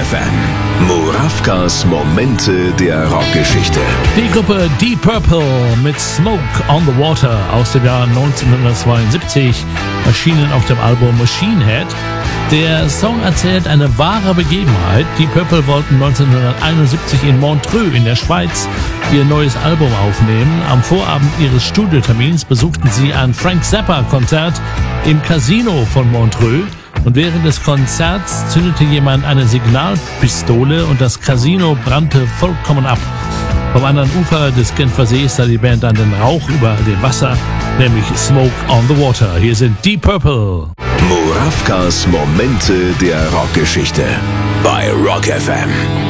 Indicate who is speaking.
Speaker 1: FM. Murawkas Momente der Rockgeschichte.
Speaker 2: Die Gruppe Deep Purple mit Smoke on the Water aus dem Jahr 1972, erschienen auf dem Album Machine Head. Der Song erzählt eine wahre Begebenheit. Die Purple wollten 1971 in Montreux in der Schweiz ihr neues Album aufnehmen. Am Vorabend ihres Studiotermins besuchten sie ein Frank Zappa-Konzert im Casino von Montreux. Und während des Konzerts zündete jemand eine Signalpistole und das Casino brannte vollkommen ab. Vom anderen Ufer des Genfersees sah die Band dann den Rauch über dem Wasser, nämlich Smoke on the Water. Hier sind Deep Purple.
Speaker 1: Murawkas Momente der Rockgeschichte bei Rock FM.